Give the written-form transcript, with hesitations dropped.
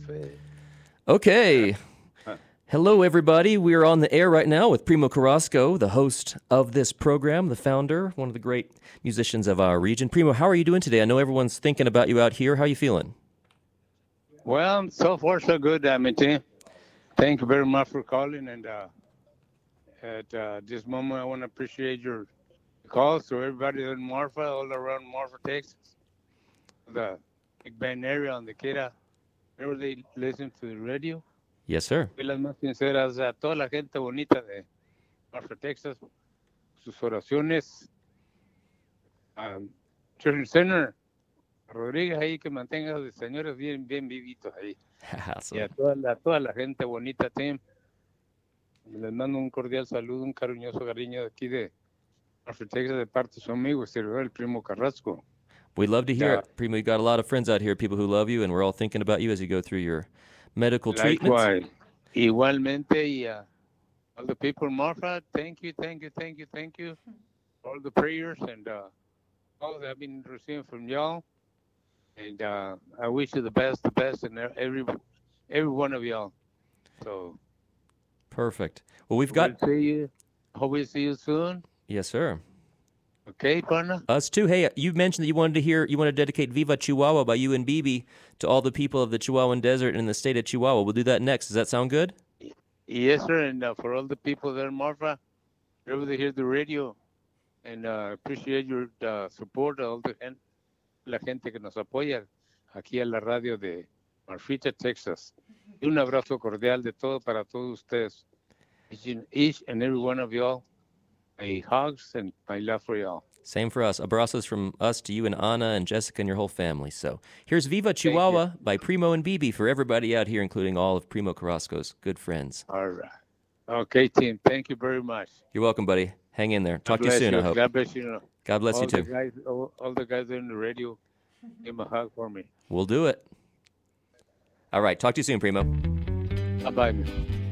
Okay. Hello, everybody. We are on the air right now with Primo Carrasco, the host of this program, the founder, one of the great musicians of our region. Primo, how are you doing today? I know everyone's thinking about you out here. How are you feeling? Well, so far so good, Amity. Thank you very much for calling. And at this moment, I want to appreciate your calls to everybody in Marfa, all around Marfa, Texas, the Big Bend area, on the Quera, whenever they listen to the radio. Yes, sir. Y las más sinceras a toda la gente bonita de Marfa, Texas, sus oraciones. Church Center, Rodríguez ahí, que mantenga a los señores bien vivitos ahí. Awesome. Y a toda la gente bonita, Tim. Les mando un cordial saludo, un cariñoso cariño de aquí de Marfa, Texas, de parte de su amigo, el Primo Carrasco. We'd love to hear it. Primo, you got a lot of friends out here, people who love you, and we're all thinking about you as you go through your medical treatments. Likewise. Igualmente, y all the people in Marfa, thank you. All the prayers and all that I've been receiving from y'all. And I wish you the best, and every one of y'all. So perfect. Well, we've got. We'll see you. Hope we see you soon. Yes, sir. Okay, partner. Us too. Hey, you mentioned that you wanted to dedicate "Viva Chihuahua" by you and Bibi to all the people of the Chihuahuan Desert and the state of Chihuahua. We'll do that next. Does that sound good? Yes, sir. And for all the people there in Marfa, wherever they hear the radio, and appreciate your support, all la gente que nos apoya aquí a la radio de Marfita, Texas. Y un abrazo cordial de todo para todos ustedes. Each and every one of y'all, my hugs and my love for y'all. Same for us. Abrazos from us to you and Anna and Jessica and your whole family. So here's Viva Chihuahua by Primo and Bibi for everybody out here, including all of Primo Carrasco's good friends. All right. Okay, team. Thank you very much. You're welcome, buddy. Hang in there. Talk to you soon, I hope. God bless you. God bless you, too. All the guys in the radio, give them a hug for me. We'll do it. All right. Talk to you soon, Primo. Bye-bye.